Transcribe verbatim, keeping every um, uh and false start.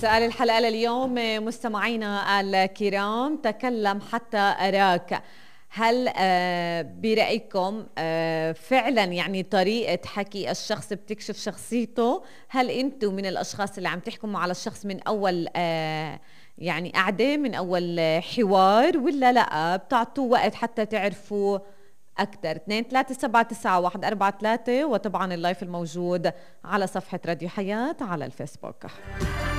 سؤال الحلقة لليوم مستمعينا الكرام، تكلم حتى أراك. هل آه برأيكم آه فعلا يعني طريقة حكي الشخص بتكشف شخصيته؟ هل انتم من الأشخاص اللي عم تحكموا على الشخص من أول آه يعني قعدة، من أول حوار، ولا لا بتعطوه وقت حتى تعرفوا أكثر؟ اثنين ثلاثة سبعة تسعة واحد أربعة ثلاثة، وطبعا اللايف الموجود على صفحة راديو حياة على الفيسبوك.